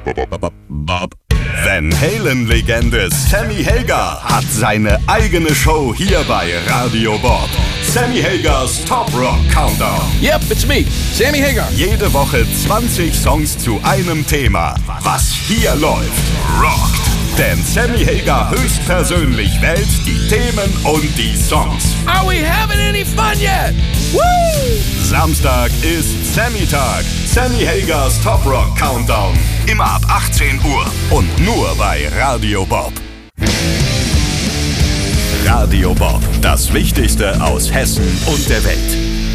Bob. Van Halen-Legende Sammy Hagar hat seine eigene Show hier bei Radio Bob. Sammy Hagars Top Rock Countdown. Yep, it's me, Sammy Hagar. Jede Woche 20 Songs zu einem Thema. Was hier läuft, rockt. Denn Sammy Hagar höchstpersönlich wählt die Themen und die Songs. Are we having any fun yet? Woo! Samstag ist Sammy-Tag. Sammy Hagars Top Rock Countdown. Immer ab 18 Uhr und nur bei Radio Bob. Radio Bob, das Wichtigste aus Hessen und der Welt.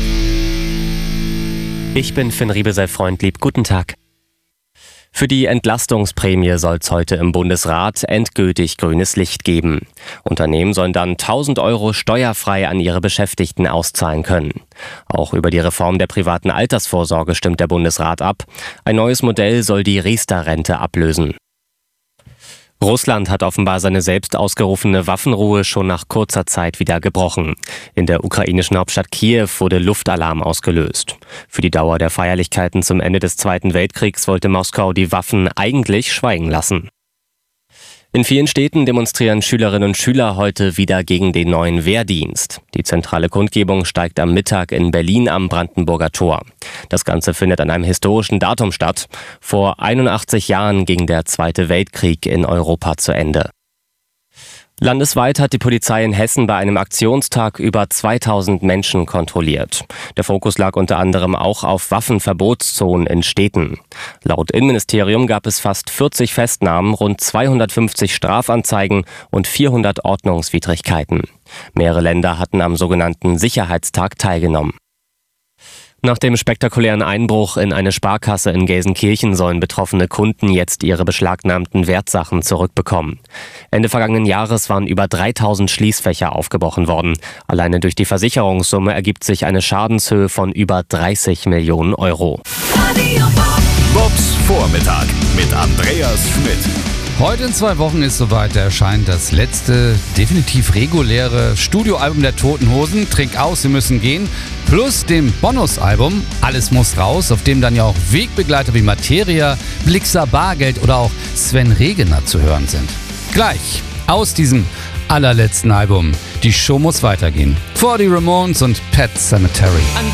Ich bin Finn Riebesell-Freundlieb. Guten Tag. Für die Entlastungsprämie soll es heute im Bundesrat endgültig grünes Licht geben. Unternehmen sollen dann 1.000 € steuerfrei an ihre Beschäftigten auszahlen können. Auch über die Reform der privaten Altersvorsorge stimmt der Bundesrat ab. Ein neues Modell soll die Riester-Rente ablösen. Russland hat offenbar seine selbst ausgerufene Waffenruhe schon nach kurzer Zeit wieder gebrochen. In der ukrainischen Hauptstadt Kiew wurde Luftalarm ausgelöst. Für die Dauer der Feierlichkeiten zum Ende des Zweiten Weltkriegs wollte Moskau die Waffen eigentlich schweigen lassen. In vielen Städten demonstrieren Schülerinnen und Schüler heute wieder gegen den neuen Wehrdienst. Die zentrale Kundgebung steigt am Mittag in Berlin am Brandenburger Tor. Das Ganze findet an einem historischen Datum statt. Vor 81 Jahren ging der Zweite Weltkrieg in Europa zu Ende. Landesweit hat die Polizei in Hessen bei einem Aktionstag über 2000 Menschen kontrolliert. Der Fokus lag unter anderem auch auf Waffenverbotszonen in Städten. Laut Innenministerium gab es fast 40 Festnahmen, rund 250 Strafanzeigen und 400 Ordnungswidrigkeiten. Mehrere Länder hatten am sogenannten Sicherheitstag teilgenommen. Nach dem spektakulären Einbruch in eine Sparkasse in Gelsenkirchen sollen betroffene Kunden jetzt ihre beschlagnahmten Wertsachen zurückbekommen. Ende vergangenen Jahres waren über 3000 Schließfächer aufgebrochen worden. Alleine durch die Versicherungssumme ergibt sich eine Schadenshöhe von über 30 Millionen €. Bobs Vormittag mit Andreas Schmidt. Heute in 2 Wochen ist soweit, da erscheint das letzte, definitiv reguläre Studioalbum der Toten Hosen, Trink aus, wir müssen gehen, plus dem Bonusalbum Alles muss raus, auf dem dann ja auch Wegbegleiter wie Materia, Blixer Bargeld oder auch Sven Regener zu hören sind. Gleich aus diesem allerletzten Album. Die Show muss weitergehen. Vor die Ramones und Pet Sematary.